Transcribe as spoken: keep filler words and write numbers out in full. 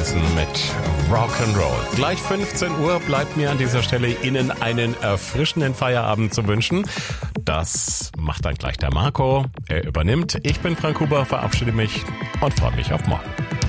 Johnson mit Rock'n'Roll. Gleich fünfzehn Uhr bleibt mir an dieser Stelle Ihnen einen erfrischenden Feierabend zu wünschen. Das macht dann gleich der Marco. Er übernimmt. Ich bin Frank Huber, verabschiede mich und freue mich auf morgen.